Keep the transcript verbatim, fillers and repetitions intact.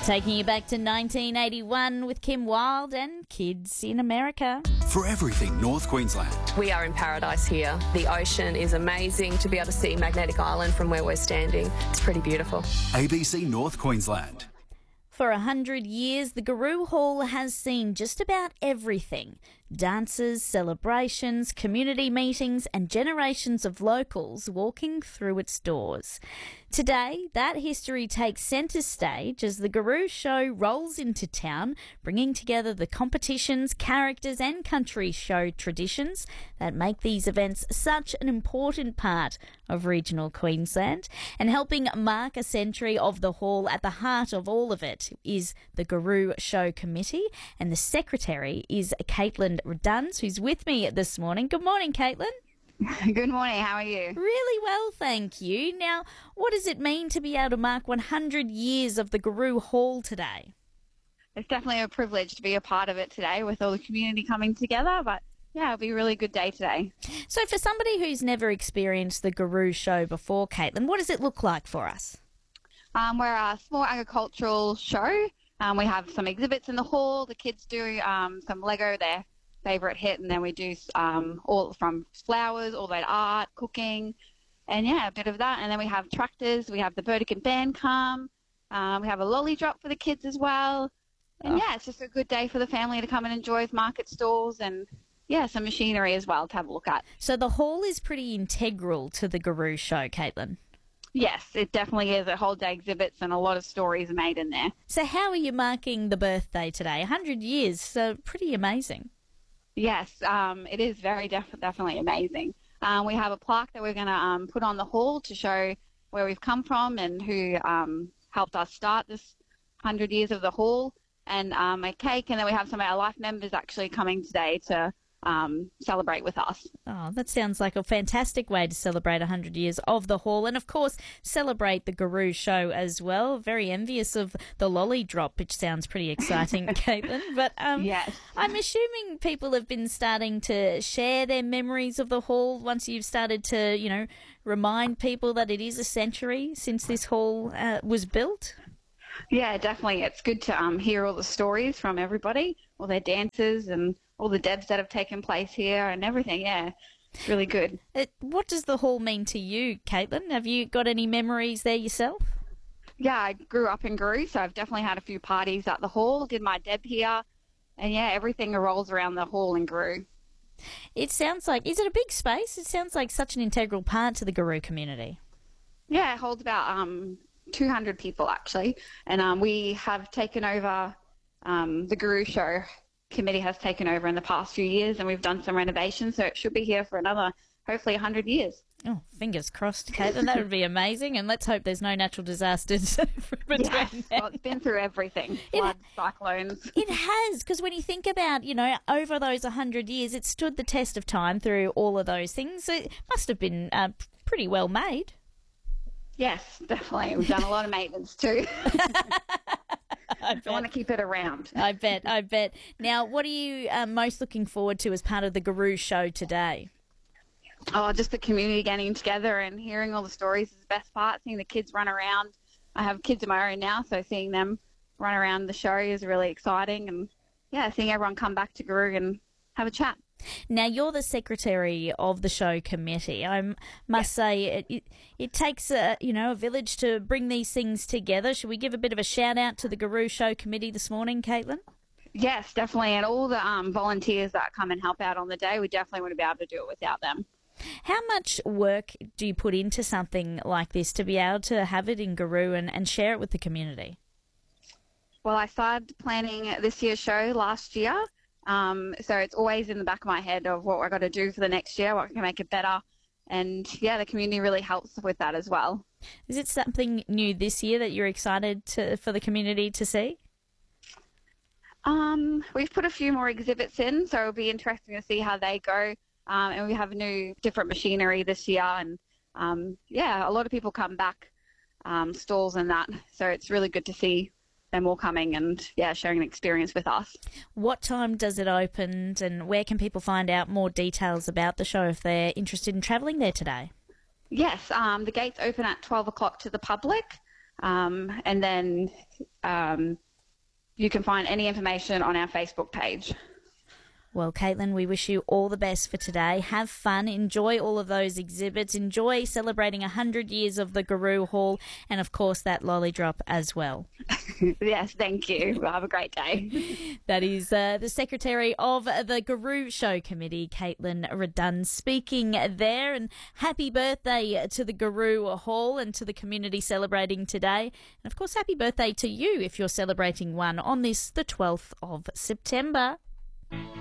Taking you back to nineteen eighty-one with Kim Wilde and Kids in America. For everything North Queensland. We are in paradise here. The ocean is amazing. To be able to see Magnetic Island from where we're standing, it's pretty beautiful. A B C North Queensland. For a hundred years, the Garoo Hall has seen just about everything. Dances, celebrations, community meetings and generations of locals walking through its doors. Today, that history takes centre stage as the Garoo Show rolls into town, bringing together the competitions, characters and country show traditions that make these events such an important part of regional Queensland. And helping mark a century of the hall, at the heart of all of it is the Garoo Show Committee, and the secretary is Caitlin Duns, who's with me this morning. Good morning, Caitlin. Good morning, how are you? Really well, thank you. Now, what does it mean to be able to mark one hundred years of the Garoo Hall today? It's definitely a privilege to be a part of it today with all the community coming together, but yeah, it'll be a really good day today. So for somebody who's never experienced the Garoo Show before, Caitlin, what does it look like for us? Um, we're a small agricultural show. Um, we have some exhibits in the hall. The kids do um, some Lego, their favourite hit, and then we do um, all from flowers, all that art, cooking, and yeah, a bit of that. And then we have tractors. We have the Burdekin band come. Um, we have a lolly drop for the kids as well. And oh. yeah, it's just a good day for the family to come and enjoy market stalls and yeah, some machinery as well to have a look at. So the hall is pretty integral to the Garoo Show, Caitlin. Yes, it definitely is. A whole day exhibits and a lot of stories are made in there. So how are you marking the birthday today? one hundred years, so pretty amazing. Yes, um, it is very def- definitely amazing. Um, we have a plaque that we're going to um, put on the hall to show where we've come from and who um, helped us start this one hundred years of the hall, and um, a cake, and then we have some of our life members actually coming today to um, celebrate with us. Oh, that sounds like a fantastic way to celebrate one hundred years of the hall, and of course celebrate the Garoo Show as well. Very envious of the lolly drop, which sounds pretty exciting, Caitlin. But um, yes. I'm assuming people have been starting to share their memories of the hall once you've started to, you know, remind people that it is a century since this hall uh, was built. Yeah, definitely. It's good to um, hear all the stories from everybody, all their dances and all the debs that have taken place here and everything. Yeah, it's really good. It, what does the hall mean to you, Caitlin? Have you got any memories there yourself? Yeah, I grew up in Garoo, so I've definitely had a few parties at the hall, did my deb here, and yeah, everything revolves around the hall in Garoo. It sounds like, is it a big space? It sounds like such an integral part to the Garoo community. Yeah, it holds about um, two hundred people actually, and um, we have taken over, um, the Garoo Show Committee has taken over in the past few years, and we've done some renovations, so it should be here for another, hopefully, one hundred years. Oh, fingers crossed, Caitlin. That would be amazing, and let's hope there's no natural disasters between yes, them. Well, it's been through everything, floods, cyclones. It has, because when you think about, you know, over those one hundred years, it stood the test of time through all of those things. It must have been uh, pretty well made. Yes, definitely. We've done a lot of maintenance too. I, I want to keep it around. I bet, I bet. Now, what are you uh, most looking forward to as part of the Garoo Show today? Oh, just the community getting together and hearing all the stories is the best part. Seeing the kids run around. I have kids of my own now, so seeing them run around the show is really exciting. And yeah, seeing everyone come back to Garoo and have a chat. Now, you're the secretary of the show committee. I must yes. say it, it, it takes a, you know, a village to bring these things together. Should we give a bit of a shout out to the Garoo Show committee this morning, Caitlin? Yes, definitely. And all the um, volunteers that come and help out on the day, we definitely wouldn't be able to do it without them. How much work do you put into something like this to be able to have it in Garoo and, and share it with the community? Well, I started planning this year's show last year. Um, so it's always in the back of my head of what I've got to do for the next year, what can make it better. And, yeah, the community really helps with that as well. Is it something new this year that you're excited to, for the community to see? Um, we've put a few more exhibits in, so it'll be interesting to see how they go. Um, and we have new, different machinery this year. And, um, yeah, a lot of people come back, um, stalls and that. So it's really good to see them all coming and, yeah, sharing an experience with us. What time does it open, and where can people find out more details about the show if they're interested in travelling there today? Yes, um, the gates open at twelve o'clock to the public. Um, and then um, you can find any information on our Facebook page. Well, Caitlin, we wish you all the best for today. Have fun. Enjoy all of those exhibits. Enjoy celebrating one hundred years of the Garoo Hall and, of course, that lolly drop as well. Yes, thank you. Have a great day. That is uh, the Secretary of the Garoo Show Committee, Caitlin Redun, speaking there. And happy birthday to the Garoo Hall and to the community celebrating today. And, of course, happy birthday to you if you're celebrating one on this, the twelfth of September.